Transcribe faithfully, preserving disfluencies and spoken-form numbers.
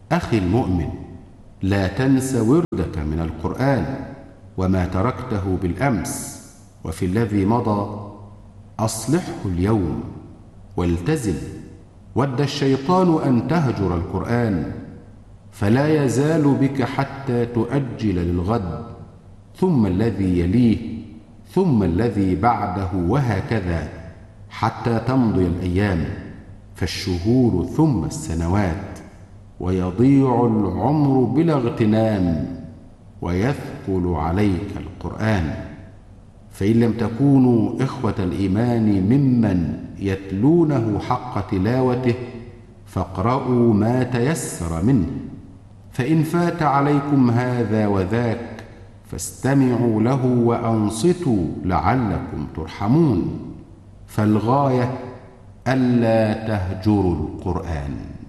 أخي المؤمن، لا تنس وردك من القرآن وما تركته بالأمس وفي الذي مضى، أصلحه اليوم والتزم. ود الشيطان أن تهجر القرآن، فلا يزال بك حتى تؤجل للغد، ثم الذي يليه، ثم الذي بعده، وهكذا حتى تمضي الأيام، فالشهور ثم السنوات، ويضيع العمر بلا اغتنام، ويثقل عليك القرآن. فإن لم تكونوا إخوة الإيمان ممن يتلونه حق تلاوته، فاقرؤوا ما تيسر منه، فإن فات عليكم هذا وذاك فاستمعوا له وأنصتوا لعلكم ترحمون. فالغاية ألا تهجروا القرآن.